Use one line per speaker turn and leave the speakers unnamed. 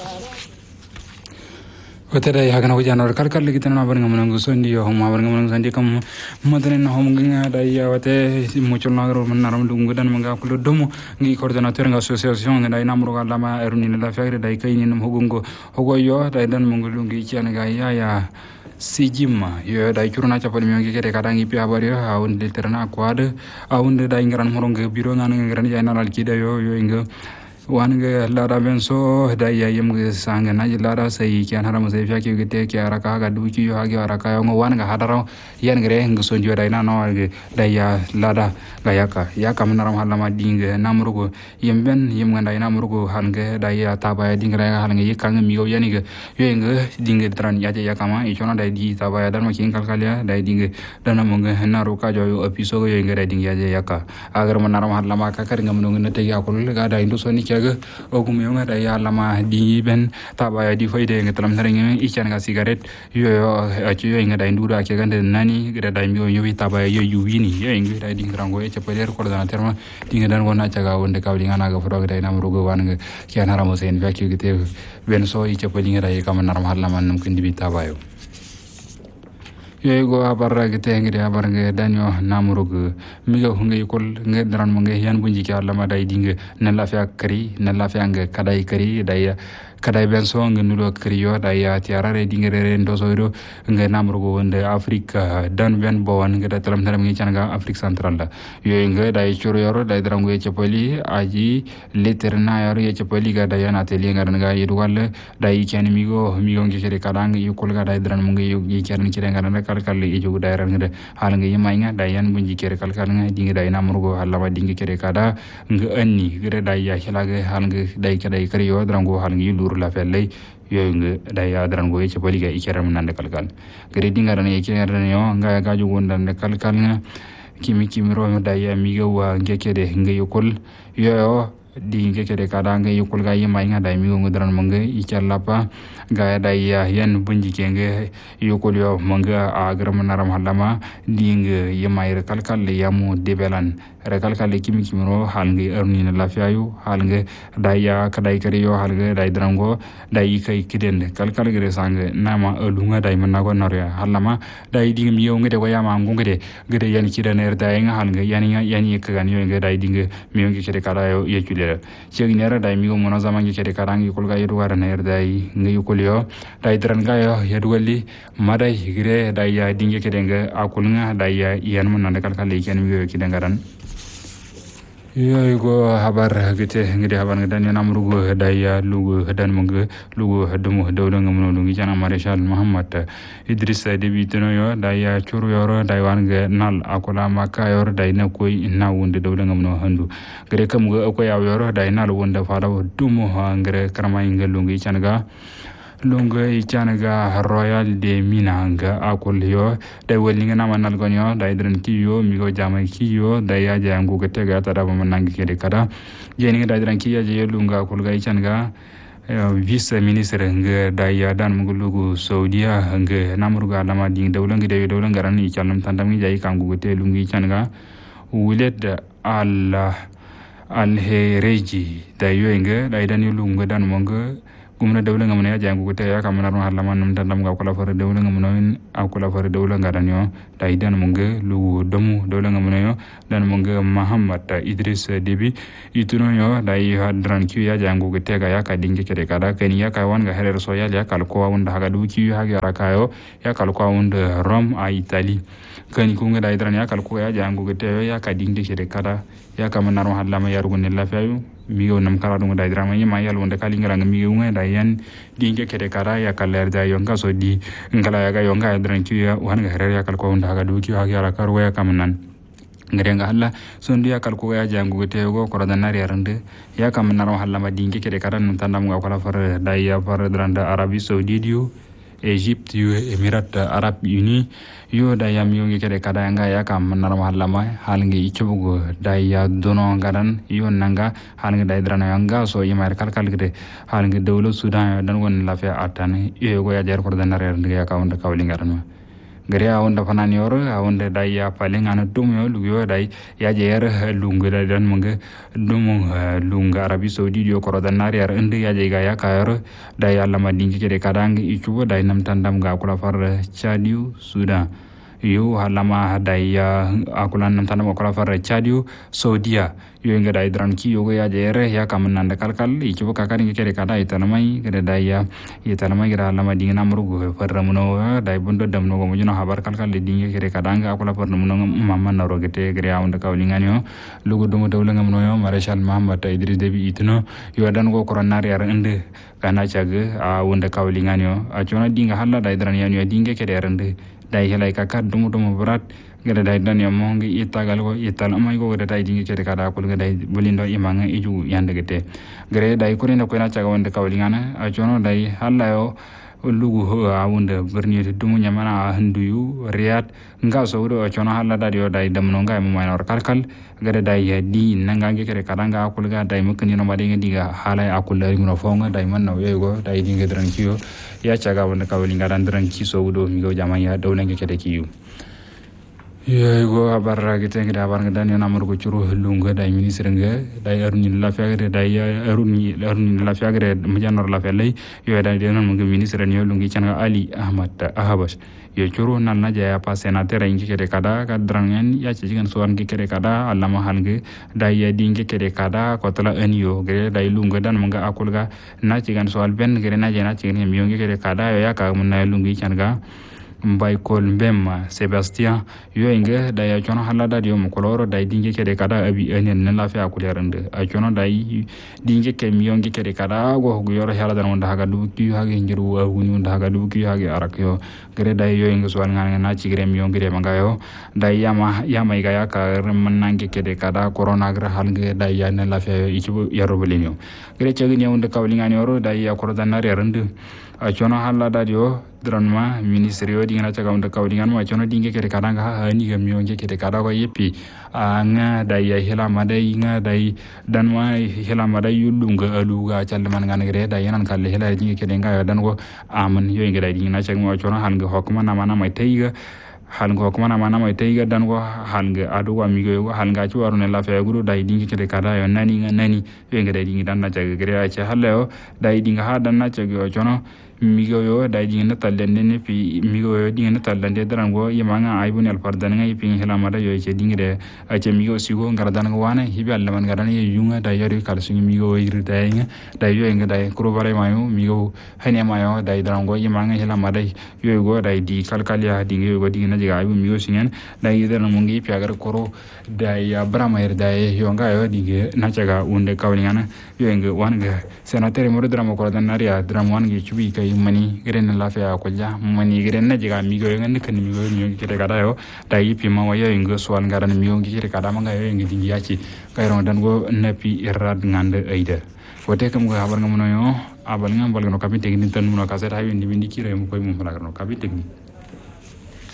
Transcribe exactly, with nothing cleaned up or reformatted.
Wetera ya kana wajana kal kal kita na barang menang sondi yo hom barang menang sandi kam madane na hom ngi ada ya wate mucul na ro menaram dungu dan manga kulo domo ngi coordinateur ng association na ina muro lama eruni la fagre dai kay ni hogungo hogo yo dai dan mongulu ngi ciana ga ya ya sijima yo dai curuna capal mi ngi kede kadangi pi abari ha on de terna kwade a on de dai ngaran moro ngi biro ngana ngaran ya na al kida yo yo inga wanga lara benso da ya yim sanga na lara sai kyan haram sai fya ke gete ke araka ga duki yo hage araka yo wanga hadaro yan gre ng so ndio dai na no da ya lara ga yaka yaka manaram halama dinga namrugo yemben yim nganda ina murgo hange da ya tabaya dinga ga hange yikanga mi yo yani ga yo nga dinga tran ya ya kama i chona dai di tabaya dan ma kin kalkalya dai dinga dana mo nga na ro ka jo yo episode yo nga dai dinga ya yaka agar manaram halama ka kar ngam no ngene te ya ko ga dai ndo so ni ga ogum yo ngada ya lama di ben tabaya di foide ngatalam tharengi ikan ga cigarette yo yo achi yo ngada indura ke gande nani gada dai mi yo tabaya yo yuwini yo ngi dai dingrango e chapaler ko dana terma dinga dan wona caga wonde kawli ngana ga fodo dai namru go wan ke anara mo sen vakki gite ben so i chapali ngada e kam naram halla man kum kindi bi tabayo yego abarra gite ngide abar nge danyo namurug miga hunge kol nge dran mo nge yan bunji ki alla ma dai dinge na la fa kari na la fa nge kadai kari dai kadai ben so nge nulo kari yo dai ya tiarare dinge re ndo so ro nge namurug wonde afrika dan ben bo wan nge talam talam nge changa afrika central da yo nge dai choro yoro dai drango e chapali aji literna yoro e chapali ga dai na teli ngar nga yedu wal dai ken migo migo nge kere kadang yu kol ga dai dran mo nge yu ken kire ngar na kal kal e jogu dai rangde hal nge yima nga dai yan bunji kere kal kal nga dinge dai namrugo halama dinge kere kada nge anni gere dai ya hilage hal nge dai kadai kare yo drango hal nge lur la felle yo nge dai ya drango e chapali ga ikeram nande kal kal gere dinga ran e kere ran yo nga ga jogu ndan kal kal nga kimi kimi ro dai ya mi ga wa nge kede nge yokol yo di nge kede kada nge yokol ga yima nga dai mi ngo dran mangi ikalla pa ga dai ya yan bunji kenge yokol yo manga agram naram halama ding yima ire kal kal yamu debelan re kal kal kimi kimi ro hal nge erni na lafiayu hal nge dai ya kadai kare yo hal nge dai drango dai kai kiden kal kal gere sange nama elunga dai manago norya halama dai ding mi yo nge de wayama ngungede gede yani kiden er dai nga hal nge yani yani kagan yo nge dai ding mi yo nge kede kada yo yekule chegi nera dai mi go mona zamangi kede karangi kolga yedu wara na er dai nge yukolyo dai dranga yo yedu wali madai gire dai ya dinge kede nge akulnga dai ya yan mun na kal kal ken mi yo kide ngaran yo go habar gite ngide habar ngedan ya namrugo daya lugo hadan mongge lugo hadamu dawla ngamno lungi jana marshal muhammad idris debi teno yo daya churu yoro daywan ge nal akola maka yor dayna koy na wonde dawla ngamno handu gere kam go ko yaw yoro day nal wonde fala dumo ngere karmay ngelungi chanaga lunga ichanaga royal de minanga akol yo dai welinga na manal gonyo dai dran kiyo migo jama kiyo dai ya jangu getega tada manangi kede kada jeni dai dran kiya je lunga akol ga ichanaga vice ministre nga dai ya dan mugulugo saudia nga namruga lama ding dawlangi de dawlanga ran ichanam tandami jai kangu gete lungi ichanaga wulet allah alhereji dai yo nga dai dan lunga dan monga gumna dawla ngamne ya jangu te ya kamana ron halama num tandam ga kula fare dawla ngamno akula fare dawla ngaran yo daidan munge lu domu dawla ngamno yo dan munge muhammad idris debi ituno yo dai hadran ki ya jangu te ga ya ka dinge kede kada ken ya ka wan ga herer so ya ya kal ko wanda haga du ki ha ga rakayo ya kal ko wanda rom a itali kan ku nga daidan ya kal ko ya jangu te ya ka dinge kede kada ya kamana ron halama ya rugun lafiayu migo nam kala dum dai drama yima yal wonde kali ngara migo ngai dai yan dinge kede kara ya kaler da yonga so di ngala ya ga yonga dran ki ya wan ga herer ya kal ko nda ga du ki ha ya kar waya kamanan ngare nga halla son dia kal ko ya jangu te go ko da nari arande ya kamana ro halla ma dinge kede kara num tandam ga kala far dai ya far dranda arabi saudi dio Egypt yu Emirat Arab Uni yo da yam yo ngi kede kada nga ya kam naram halama hal ngi ichugo da ya dono ngaran yo nanga hal ngi dai drana yanga so yimar kal kal gede hal ngi dawlo sudan dan won la fa atane yo go ya jar ko da narer ngi ya ka wonda kawli ngaran gare a wanda fanan yor a wanda dai ya palen ana dum yo lugo dai ya je yar lungu da dan munga dum lunga Arabi Saudi yo koro dan nari yar inde ya je ga ya kayar dai Allah madingi kede kadang icubo dai nam tandam ga kula far Chadiu Sudan yo halama dai ya akulan nam tandam kula far Chadiu Saudia yo nga dai dran ki yo ya jere ya kam nan da kalkal icubo kakari kede kada itanamai kede dai ya itanamai gira lama dingina murugo farramuno dai bondo damno go mujino habar kalkal le dinge kede kadanga akula farramuno mamma na rogete gira awunda kawlinganyo lugo dumo dawlanga muno yo Marshal Muhammad Idris Deby itno yo dan go koronari yar inde kana chaga awunda kawlinganyo a chona dinga halla dai dran yanyo dinge kede rende dai helai kakar dumo dumo berat gada dai dan ya mongi itagal go ital amai go gada dai dingi kede kada akul gada bulindo imanga iju yande gete gare dai kurina ko na chaga wonde kawlingana a chono dai halla yo lugu ho awunda berni dumu nyamana handuyu riyad nga so do a chono halla dai yo dai damno ngai mo minor kalkal gada dai ya di nanga ge kede kada nga akul ga dai mukni no made ngi diga hala akul dari no fonga dai man no yego dai dingi dran kiyo ya chaga wonde kawlinga dan dran ki so do mi go jamaya dawlange kede kiyo ye go abarra gite ngi abar nga dan yana murgo churu lunga dai ministre nga dai aruni la fiagre dai aruni aruni la fiagre mujanor la felay yo dai den mo ministre ni lungi changa Ali Ahmad Ahabas yo churu nan na jaya pa senateur ngi kede kada ka drangen ya ci jigan so ngi kede kada allama halge dai ya dingi kede kada ko tala en yo gere dai lunga dan mo nga akulga na ci gan so al ben gere na jena ci ngi mi ngi kede kada yo ya ka mun na lungi changa mbay kol mbem Sebastien yo inge da ya chono halada dio mo koloro dai dinge kede kada abi enen na lafi akulerande a chono dai dinge ke miyonge kede kada go go yoro hala dan wonda haga du ki hage ngiru woni wonda haga du ki hage arak yo gere dai yo inge so ngana na ci gere miyonge de mangayo dai yama yama iga ya ka remman nange kede kada corona gra halge dai ya na lafi ichi yaro belinyo gere chegi ni wonda kawlingani yoro dai ya koro dan nare rende a chono halada dio dranma ministre yo dingana chaga unda kawlingan ma chono dinge kede kadanga ha ni ga miyonge kede kada ko yepi anga dai ya hela madai nga dai danma hela madai yulunga aluga challe man ngana gere dai yanan kalle hela dinge kede nga dan go aman yo inga dai dingana chaga ma chono hanga hokuma na mana mai taiga halgo ko mana mana mai taiga dan go halga adu wa mi go halga ci waru ne la fe guru dai dingi kede kada yo nani nga nani yo inga dai dingi dan na chaga gere a ce halle dai dinga ha dan na chaga yo chono migo yo dai dinga talende ne pi migo yo dinga talende dan go yimanga aibun al fardan nga yipi hela mada yo ce dingi de a ce migo sigo ngara dan go wana hibi alla man ngara ne yunga dai yari kal sungi migo yiri dai nga dai yo inga dai kuro bare mayo migo hene mayo dai dan go yimanga hela mada yo go dai di kalkalia dinga yo go dinga jiga aibu migo singen dai dan mo ngi piagar koro dai ya brama er dai yo nga yo dinga na caga unde kawlingana yo inga wanga senatere mo drama ko dan naria drama wangi chubi kai mani geren la fa ko ja mani geren na jiga migo yo ngane kan migo yo kete kada yo dai pi ma wayo inga swal ngaran migo ngi kete kada ma nga yo ngi dingi yaci kai ron dan go napi irad ngande aida wote kam go habar ngamono yo abal ngam bal no kapi tekni tan mo ka seta hawi ndi bindi kire mo koy mo fala no kapi tekni